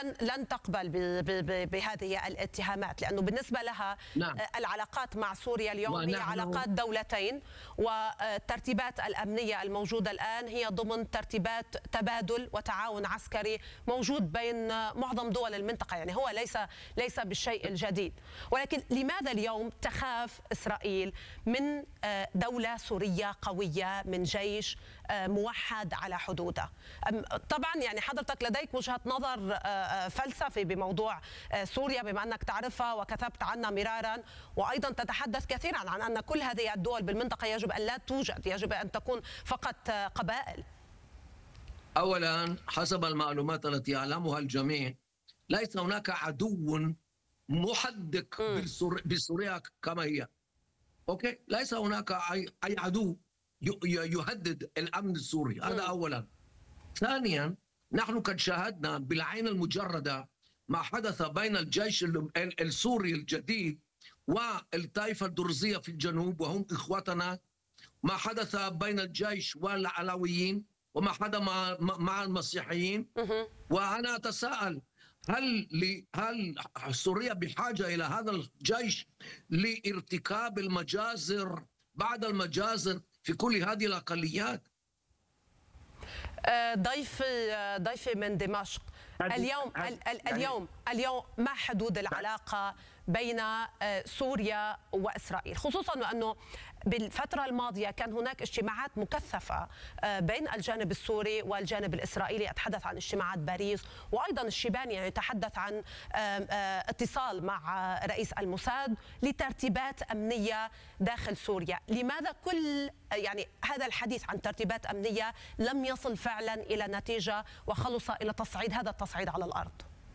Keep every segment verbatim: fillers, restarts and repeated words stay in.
لن لن تقبل بهذه الاتهامات، لأنه بالنسبة لها نعم. العلاقات مع سوريا اليوم هي ونحن... علاقات دولتين، والترتيبات الأمنية الموجودة الآن هي ضمن ترتيبات تبادل وتعاون عسكري موجود بين معظم دول المنطقة، يعني هو ليس ليس بالشيء الجديد. ولكن لماذا اليوم تخاف إسرائيل من دولة سورية قوية، من جيش موحد على حدودها؟ طبعا يعني حضرتك لديك وجهة نظر فلسفي بموضوع سوريا بما أنك تعرفها وكتبت عنها مرارا، وأيضا تتحدث كثيرا عن أن كل هذه الدول بالمنطقة يجب أن لا توجد، يجب أن تكون فقط قبائل. أولا حسب المعلومات التي يعلمها الجميع ليس هناك عدو محدق بسوريا كما هي. أوكي، ليس هناك أي أي عدو يهدد الأمن السوري، هذا أولا. ثانيا نحن قد شاهدنا بالعين المجردة ما حدث بين الجيش السوري الجديد والطائفة الدرزية في الجنوب وهم إخوتنا، ما حدث بين الجيش والعلويين، وما حدث مع المسيحيين. وأنا أتساءل هل هل سوريا بحاجة إلى هذا الجيش لارتكاب المجازر بعد المجازر في كل هذه الأقليات؟ ضيفي ضيفي من دمشق، اليوم اليوم اليوم ما حدود العلاقة بين سوريا وإسرائيل، خصوصا وأنه بالفترة الماضية كان هناك اجتماعات مكثفة بين الجانب السوري والجانب الإسرائيلي، أتحدث عن اجتماعات باريس، وأيضا الشيباني يعني يتحدث عن اتصال مع رئيس الموساد لترتيبات أمنية داخل سوريا. لماذا كل يعني هذا الحديث عن ترتيبات أمنية لم يصل فعلا إلى نتيجة وخلص إلى تصعيد هذا التصعيد على الأرض؟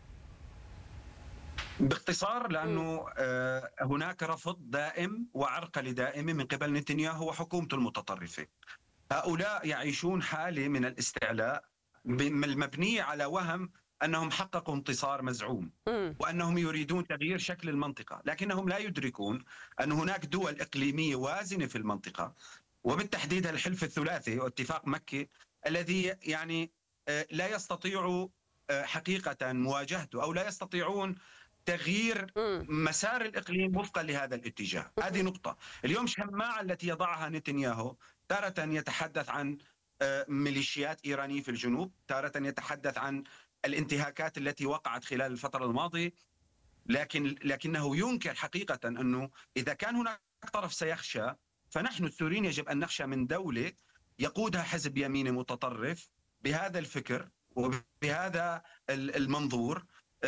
باختصار لأنه هناك رفض دائم وعرقلة دائمة من قبل نتنياهو وحكومته المتطرفة. هؤلاء يعيشون حالة من الاستعلاء المبنية على وهم أنهم حققوا انتصار مزعوم وأنهم يريدون تغيير شكل المنطقة، لكنهم لا يدركون أن هناك دول إقليمية وازنة في المنطقة، وبالتحديد الحلف الثلاثي واتفاق مكي الذي يعني لا يستطيع حقيقة مواجهته أو لا يستطيعون تغيير مسار الإقليم وفقا لهذا الاتجاه. هذه نقطة. اليوم الشماعة التي يضعها نتنياهو تارة يتحدث عن ميليشيات إيرانية في الجنوب، تارة يتحدث عن الانتهاكات التي وقعت خلال الفترة الماضية، لكن لكنه ينكر حقيقة أنه إذا كان هناك طرف سيخشى، فنحن السوريين يجب أن نخشى من دولة يقودها حزب يميني متطرف بهذا الفكر وبهذا المنظور،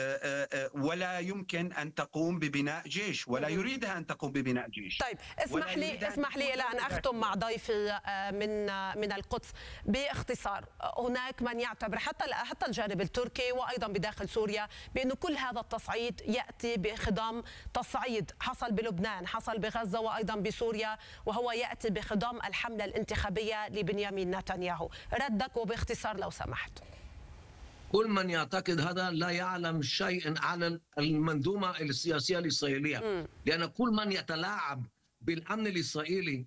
ولا يمكن أن تقوم ببناء جيش، ولا يريدها أن تقوم ببناء جيش. طيب اسمح لي اسمح لي الى ان اختم مع ضيفي من من القدس باختصار. هناك من يعتبر حتى حتى الجانب التركي وايضا بداخل سوريا بانه كل هذا التصعيد ياتي بخضم تصعيد حصل بلبنان، حصل بغزه وايضا بسوريا، وهو ياتي بخضم الحمله الانتخابيه لبنيامين نتنياهو. ردك وباختصار لو سمحت. كل من يعتقد هذا لا يعلم شيئا عن المنظومة السياسية الإسرائيلية، لأن كل من يتلاعب بالأمن الإسرائيلي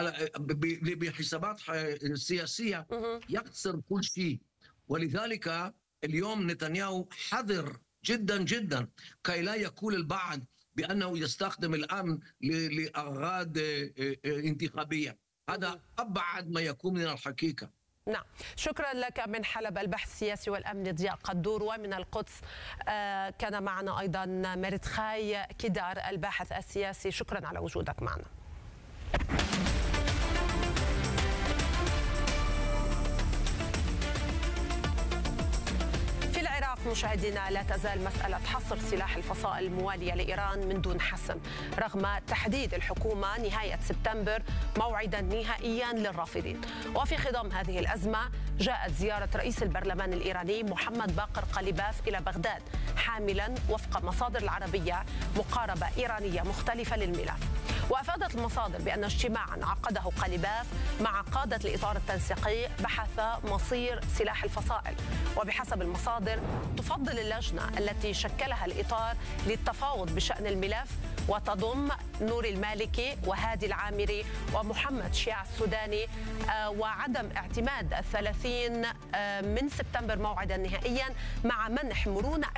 بحسابات سياسية يخسر كل شيء. ولذلك اليوم نتنياهو حذر جدا جدا كي لا يقول البعض بأنه يستخدم الأمن لأغراض انتخابية. هذا أبعد ما يكون من الحقيقة. نعم، شكرا لك من حلب البحث السياسي والأمن ضياء قدور، ومن القدس آه كان معنا أيضا مردخاي كدار الباحث السياسي. شكرا على وجودك معنا. مشاهدينا، لا تزال مسألة حصر سلاح الفصائل الموالية لإيران من دون حسم رغم تحديد الحكومة نهاية سبتمبر موعدا نهائيا للرافضين. وفي خضم هذه الأزمة جاءت زيارة رئيس البرلمان الإيراني محمد باقر قليباف إلى بغداد حاملا وفق مصادر العربية مقاربة إيرانية مختلفة للملف. وأفادت المصادر بأن اجتماعا عقده قليباف مع قادة الإطار التنسيقي بحث مصير سلاح الفصائل. وبحسب المصادر تفضل اللجنة التي شكلها الإطار للتفاوض بشأن الملف وتضم نور المالكي وهادي العامري ومحمد شيع السوداني وعدم اعتماد الثلاثين من سبتمبر موعدا نهائيا مع منح مرونة